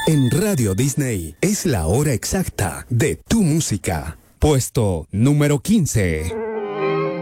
En Radio Disney es la hora exacta de tu música. Puesto número 15.